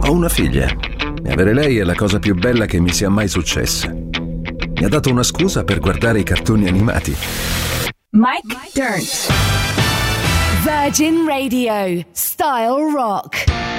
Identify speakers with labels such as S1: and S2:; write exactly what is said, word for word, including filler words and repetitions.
S1: Ho una figlia e avere lei è la cosa più bella che mi sia mai successa. Mi ha dato una scusa per guardare i cartoni animati.
S2: Mike Dirnt. Virgin Radio. Style Rock.